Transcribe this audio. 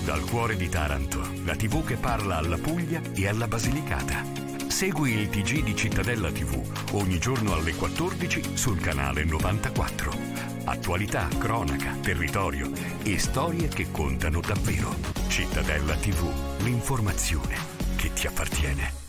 Dal cuore di Taranto, la TV che parla alla Puglia e alla Basilicata. Segui il TG di Cittadella TV ogni giorno alle 14 sul canale 94. Attualità, cronaca, territorio e storie che contano davvero. Cittadella TV, l'informazione che ti appartiene.